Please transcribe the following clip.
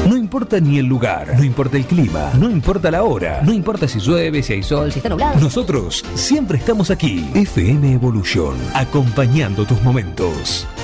No importa ni el lugar, no importa el clima, no importa la hora, no importa si llueve, si hay sol, si está nublado. Nosotros siempre estamos aquí. FM Evolution, acompañando tus momentos.